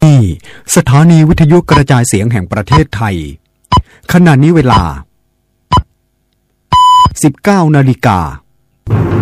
นี่สถานีวิทยุกระจายเสียงแห่งประเทศไทยขณะนี้เวลา 19 นาฬิกา